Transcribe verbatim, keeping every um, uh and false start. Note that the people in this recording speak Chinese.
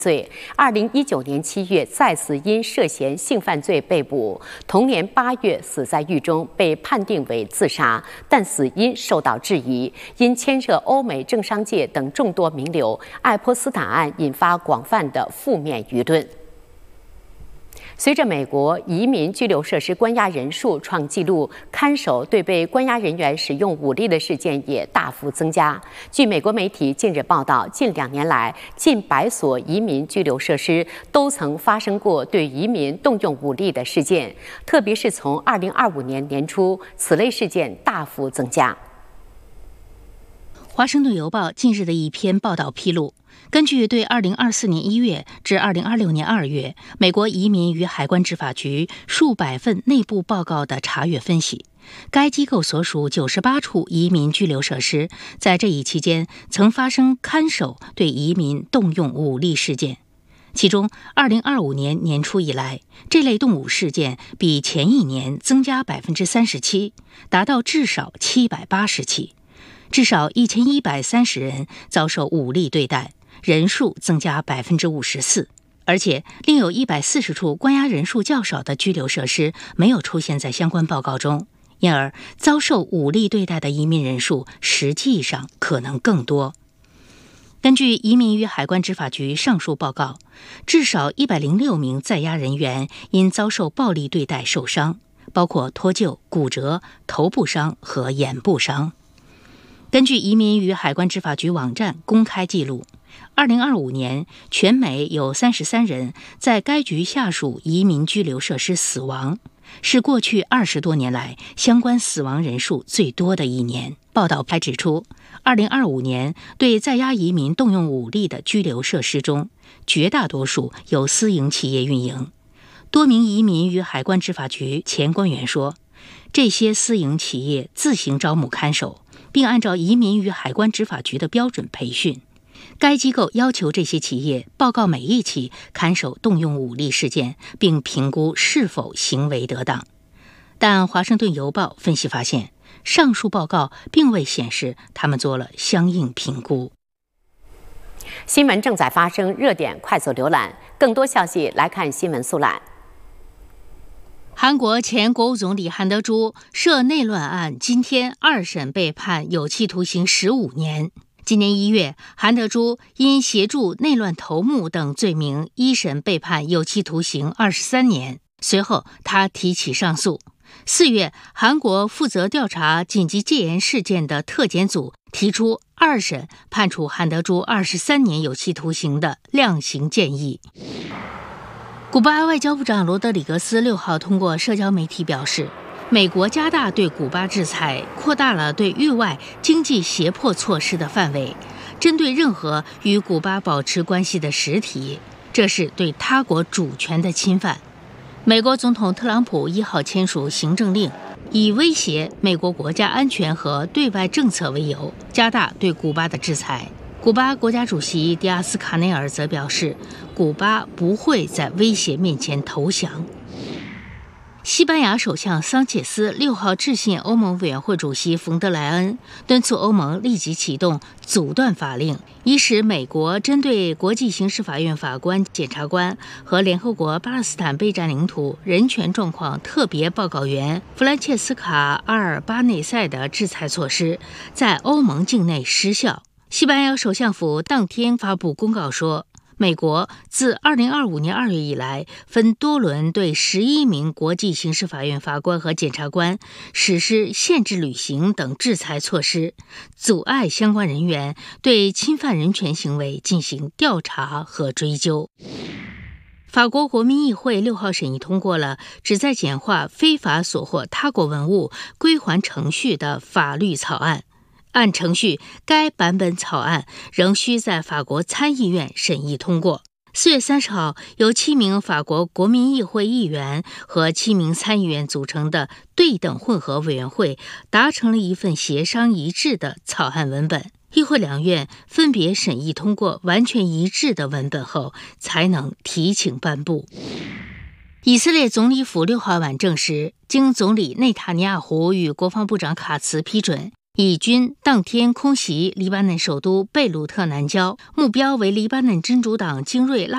罪，二零一九年七月再次因涉嫌性犯罪被捕，同年八月死在狱中，被判定为自杀，但死因受到质疑，因牵涉欧美政商界等众多名流，爱泼斯坦案引发广泛的负面舆论。随着美国移民拘留设施关押人数创纪录，看守对被关押人员使用武力的事件也大幅增加。据美国媒体近日报道，近两年来，近百所移民拘留设施都曾发生过对移民动用武力的事件，特别是从二零二五年年初，此类事件大幅增加。 华盛顿邮报近日的一篇报道披露，根据对二零二四年一月至二零二六年二月美国移民与海关执法局数百份内部报告的查阅分析，该机构所属九十八处移民拘留设施在这一期间曾发生看守对移民动用武力事件。其中二零二五年年初以来，这类动武事件比前一年增加 百分之三十七， 达到至少七百八十起，至少一千一百三十人遭受武力对待，人数增加 百分之五十四， 而且另有一百四十处关押人数较少的拘留设施没有出现在相关报告中，因而遭受武力对待的移民人数实际上可能更多。根据移民与海关执法局上述报告，至少一百零六名在押人员因遭受暴力对待受伤，包括脱臼、骨折、头部伤和眼部伤。根据移民与海关执法局网站公开记录，二零二五年全美有三十三人在该局下属移民拘留设施死亡，是过去二十多年来相关死亡人数最多的一年。报道还指出，二零二五年对在押移民动用武力的拘留设施中，绝大多数由私营企业运营。多名移民与海关执法局前官员说，这些私营企业自行招募看守，并按照移民与海关执法局的标准培训。该机构要求这些企业报告每一起看守动用武力事件，并评估是否行为得当。但《华盛顿邮报》分析发现，上述报告并未显示他们做了相应评估。 新闻正在发生，热点快速浏览。更多消息来看新闻速览。 韩国前国务总理韩德洙涉内乱案今天二审被判有期徒刑十五年。今年一月，韩德洙因协助内乱头目等罪名一审被判有期徒刑二十三年，随后他提起上诉。四月，韩国负责调查紧急戒严事件的特检组提出二审判处韩德洙二十三年有期徒刑的量刑建议。古巴外交部长罗德里格斯六号通过社交媒体表示，美国加大对古巴制裁，扩大了对域外经济胁迫措施的范围，针对任何与古巴保持关系的实体，这是对他国主权的侵犯。美国总统特朗普一号签署行政令，以威胁美国国家安全和对外政策为由，加大对古巴的制裁。古巴国家主席迪亚斯卡内尔则表示，古巴不会在威胁面前投降。西班牙首相桑切斯六号致信欧盟委员会主席冯德莱恩，敦促欧盟立即启动阻断法令，以使美国针对国际刑事法院法官、检察官和联合国巴勒斯坦被占领土人权状况特别报告员弗兰切斯卡·阿尔巴内塞的制裁措施在欧盟境内失效。西班牙首相府当天发布公告说，美国自二零二五年二月以来，分多轮对十一名国际刑事法院法官和检察官实施限制旅行等制裁措施，阻碍相关人员对侵犯人权行为进行调查和追究。法国国民议会六号审议通过了旨在简化非法索获他国文物归还程序的法律草案。按程序，该版本草案仍需在法国参议院审议通过。四月三十号，由七名法国国民议会议员和七名参议员组成的对等混合委员会达成了一份协商一致的草案文本。议会两院分别审议通过完全一致的文本后，才能提请颁布。以色列总理府六号晚证实，经总理内塔尼亚胡与国防部长卡茨批准，以军当天空袭黎巴嫩首都贝鲁特南郊，目标为黎巴嫩真主党精锐拉